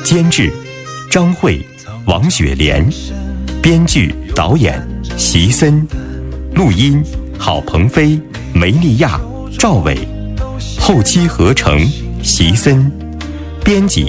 监制张慧、王雪莲，编剧导演席森，录音郝鹏飞、梅丽亚、赵伟，后期合成席森，编辑